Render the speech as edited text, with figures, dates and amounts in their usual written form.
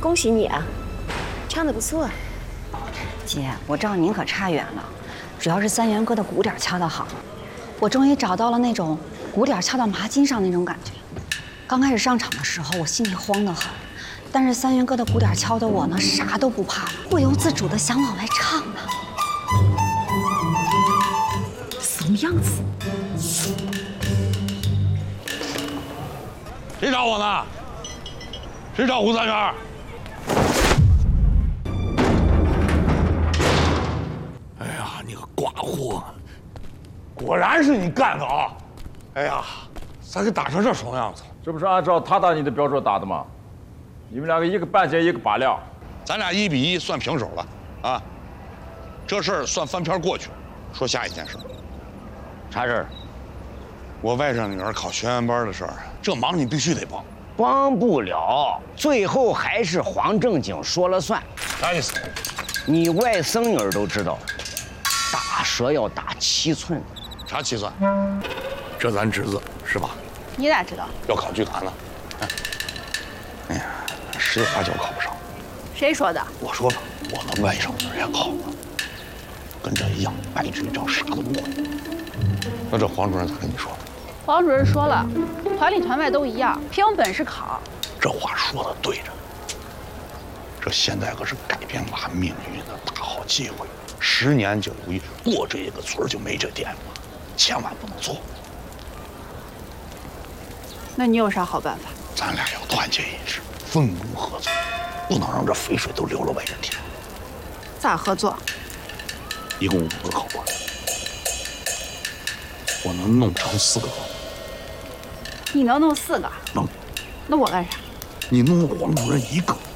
恭喜你啊，唱得不错。 姐，我知道您可差远了，主要是三元哥的鼓点敲得好。我终于找到了那种鼓点敲到麻筋上那种感觉。刚开始上场的时候，我心里慌得很，但是三元哥的鼓点敲得我呢啥都不怕了，不由自主的想往外唱呢。 什么样子？ 谁找我呢？谁找胡三元？哎呀，你个寡妇！果然是你干的啊！哎呀，咋给打成这怂样子了？ 这不是按照他打你的标准打的吗？你们两个一个半斤一个8两， 咱俩1比1算平手了啊！这事儿算翻篇过去了。说下一件事。 啥事儿？ 我外甥女儿考学员班的事儿，这忙你必须得帮。 帮不了，最后还是黄正经说了算。 啥意思？ 你外甥女儿都知道，打蛇要打7寸。 啥7寸？这咱侄子是吧？ 你咋知道？ 要考剧团了。哎呀，10有8九考不上。 谁说的？ 我说的，我那外甥女儿也考了，跟这一样，白纸一张，啥都不会。那这黄主任咋跟你说的？ 黄主任说了，团里团外都一样，凭本事考。 这话说的对着。这现在可是改变俺命运的大好机会，10年就有一，过这个村就没这店了，千万不能错。 那你有啥好办法？ 咱俩要团结一致，分工合作，不能让这肥水都流了外人田。 咋合作？ 一共5个考官，我能弄成4个。 你能弄4个？ 能。 那我干啥？ 你弄黄主任1个。